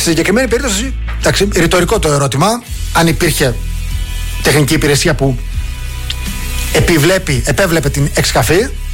Στη συγκεκριμένη περίπτωση, εντάξει, ρητορικό το ερώτημα, αν υπήρχε τεχνική υπηρεσία που επέβλεπε την εξκαφή.